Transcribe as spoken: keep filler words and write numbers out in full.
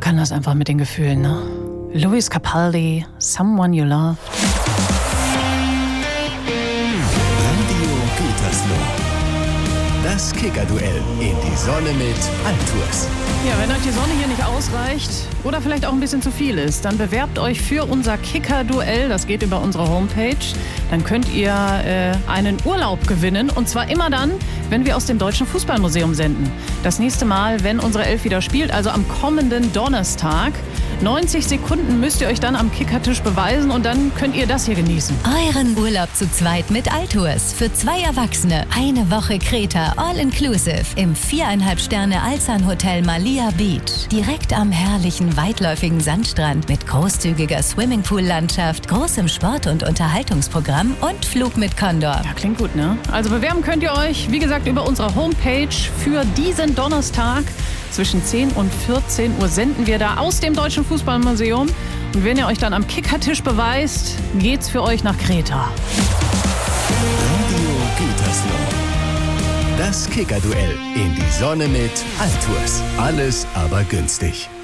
kann das einfach mit den Gefühlen, ne? Lewis Capaldi, Someone You Loved. Radio Gütersloh. Das Kicker-Duell in die Sonne mit Altours. Ja, wenn euch die Sonne hier nicht ausreicht oder vielleicht auch ein bisschen zu viel ist, dann bewerbt euch für unser Kicker-Duell. Das geht über unsere Homepage. Dann könnt ihr äh, einen Urlaub gewinnen. Und zwar immer dann, wenn wir aus dem Deutschen Fußballmuseum senden. Das nächste Mal, wenn unsere Elf wieder spielt, also am kommenden Donnerstag. neunzig Sekunden müsst ihr euch dann am Kickertisch beweisen und dann könnt ihr das hier genießen. Euren Urlaub zu zweit mit Altours. Für zwei Erwachsene. Eine Woche Kreta, all-inclusive. Im viereinhalb Sterne Alzan Hotel Malia Beach. Direkt am herrlichen, weitläufigen Sandstrand mit großzügiger Swimmingpool-Landschaft, großem Sport- und Unterhaltungsprogramm und Flug mit Condor. Ja, klingt gut, ne? Also bewerben könnt ihr euch, wie gesagt, über unsere Homepage für diesen Donnerstag. Zwischen zehn und vierzehn Uhr senden wir da aus dem Deutschen Fußballmuseum. Und wenn ihr euch dann am Kickertisch beweist, geht's für euch nach Kreta. Radio Gütersloh. Das Kicker-Duell in die Sonne mit Altours. Alles aber günstig.